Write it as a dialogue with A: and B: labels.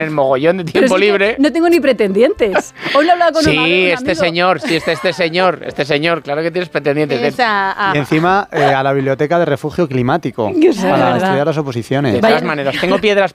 A: el mogollón de tiempo libre.
B: No tengo ni pretendientes. Hoy lo he hablado con un amigo.
A: Este señor, claro que tienes pretendientes.
C: Y encima a la biblioteca de refugio climático para estudiar las oposiciones.
A: De todas maneras, tengo piedras